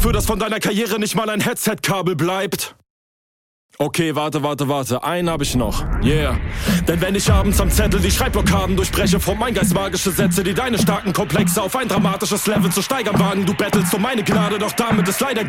für das von deiner Karriere nicht mal ein Headset-Kabel bleibt. Okay, warte, einen hab ich noch, yeah. Denn wenn ich abends am Zettel die Schreibblockaden durchbreche, formt mein Geist magische Sätze, die deine starken Komplexe auf ein dramatisches Level zu steigern wagen. Du bettelst um meine Gnade, doch damit ist leider